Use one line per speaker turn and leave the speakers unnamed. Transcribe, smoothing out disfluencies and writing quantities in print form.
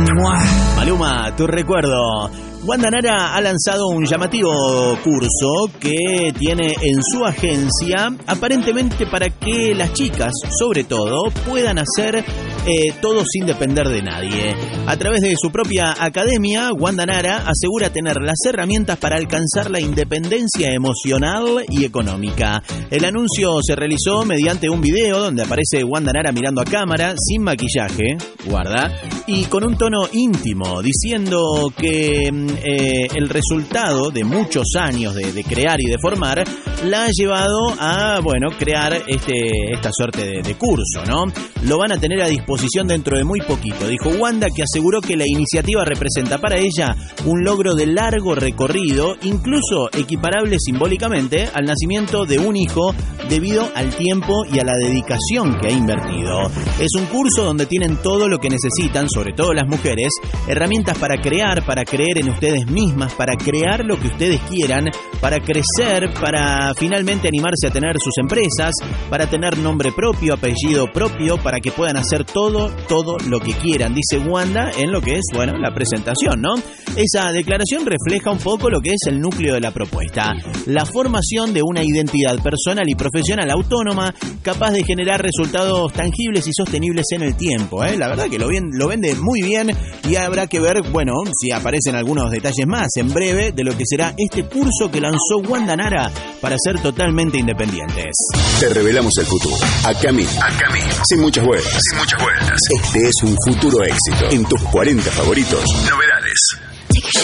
Maluma, tu recuerdo. Wanda Nara ha lanzado un llamativo curso que tiene en su agencia, aparentemente para que las chicas, sobre todo, puedan hacer todo sin depender de nadie. A través de su propia academia, Wanda Nara asegura tener las herramientas para alcanzar la independencia emocional y económica. El anuncio se realizó mediante un video donde aparece Wanda Nara mirando a cámara, sin maquillaje, guarda, y con un tono íntimo, diciendo que el resultado de muchos años de crear y de formar la ha llevado a, crear esta suerte de curso, ¿no? Lo van a tener a disposición dentro de muy poquito. Dijo Wanda, que aseguró que la iniciativa representa para ella un logro de largo recorrido, incluso equiparable simbólicamente al nacimiento de un hijo debido al tiempo y a la dedicación que ha invertido. Es un curso donde tienen todo lo que necesitan, sobre todo las mujeres, herramientas para crear, para creer en ustedes mismas, para crear lo que ustedes quieran, para crecer, para finalmente animarse a tener sus empresas, para tener nombre propio, apellido propio, para que puedan hacer todo lo que quieran, dice Wanda en lo que es, la presentación, ¿no? Esa declaración refleja un poco lo que es el núcleo de la propuesta, la formación de una identidad personal y profesional autónoma, capaz de generar resultados tangibles y sostenibles en el tiempo, ¿eh? La verdad que lo vende muy bien y habrá que ver, si aparecen algunos detalles más en breve de lo que será este curso que lanzó Wanda Nara para ser totalmente independientes.
Te revelamos el futuro. Acá mismo. Sin muchas vueltas. Este es un futuro éxito. En tus 40 favoritos. Novedades.